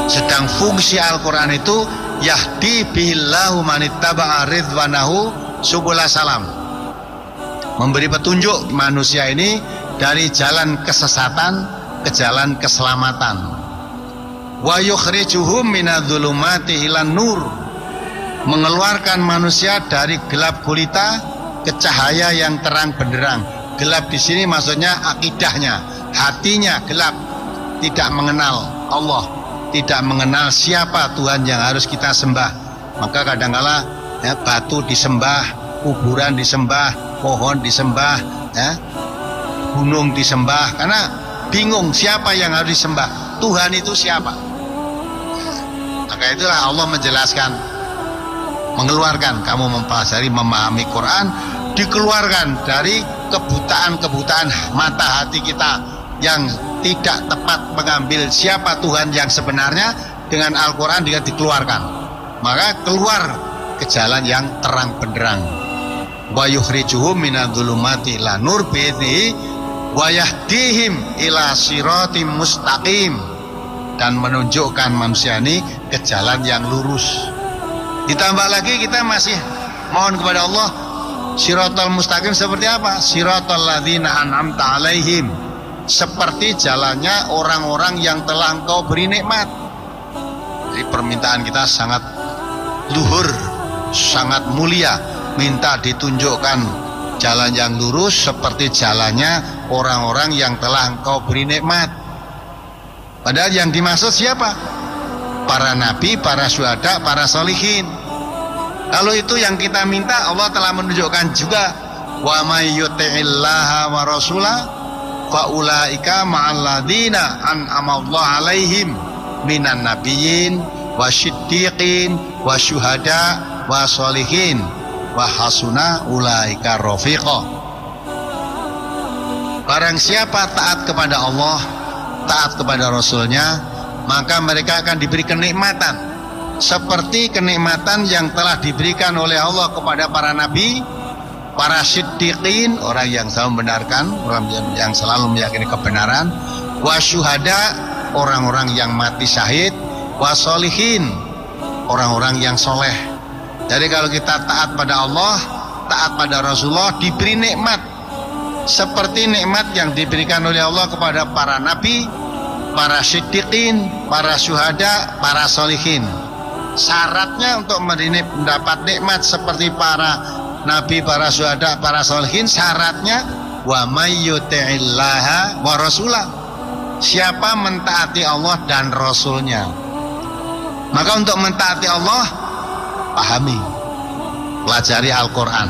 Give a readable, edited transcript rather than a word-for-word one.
Sedang fungsi Al-Quran itu yahdi bihillahu manittaba'a ridwanahu subula salam, memberi petunjuk manusia ini dari jalan kesesatan ke jalan keselamatan. Wa yukhrijuhum minadh-dhulumati ilan nur, mengeluarkan manusia dari gelap gulita ke cahaya yang terang benderang. Gelap di sini maksudnya akidahnya, hatinya gelap, tidak mengenal Allah, tidak mengenal siapa Tuhan yang harus kita sembah. Maka kadangkala batu disembah, kuburan disembah, pohon disembah, gunung disembah, karena bingung siapa yang harus disembah, Tuhan itu siapa. Maka itulah Allah menjelaskan, mengeluarkan, kamu mempelajari, memahami Quran, dikeluarkan dari kebutaan-kebutaan mata hati kita yang tidak tepat mengambil siapa Tuhan yang sebenarnya. Dengan Al-Quran dia dikeluarkan, maka keluar ke jalan yang terang benderang. Wa yukhrijuhum minadh-dhulumati ila nur bi'idnihi wa yahdihim ila siratim mustaqim, dan menunjukkan manusia ini ke jalan yang lurus. Ditambah lagi kita masih mohon kepada Allah, siratal mustaqim seperti apa? Siratal ladzina an'amta alaihim, seperti jalannya orang-orang yang telah Engkau beri nikmat. Jadi permintaan kita sangat luhur, sangat mulia, minta ditunjukkan jalan yang lurus seperti jalannya orang-orang yang telah Engkau beri nikmat. Padahal yang dimaksud siapa? Para nabi, para syuhada, para sholihin. Kalau itu yang kita minta, Allah telah menunjukkan juga, wa may yuti'illaha wa rasulah fa ulaika ma'al ladzina an'amallahu alaihim minan nabiyyin wasyiddiqin wasyuhada washolihin wa hasuna ulaika rafiqa. Barang siapa taat kepada Allah, taat kepada Rasulnya, maka mereka akan diberi kenikmatan seperti kenikmatan yang telah diberikan oleh Allah kepada para nabi, para siddiqin, orang yang selalu membenarkan, orang yang selalu meyakini kebenaran, wasyuhada, orang-orang yang mati syahid, wasolihin, orang-orang yang soleh. Jadi kalau kita taat pada Allah, taat pada Rasulullah, diberi nikmat seperti nikmat yang diberikan oleh Allah kepada para nabi, para siddiqin, para syuhada, para solihin. Syaratnya untuk mendapat nikmat seperti para nabi, para syuhada, para solihin, syaratnya wa may yuti'illaha wa rasulah, siapa mentaati Allah dan Rasulnya. Maka untuk mentaati Allah, pahami, pelajari Al-Quran.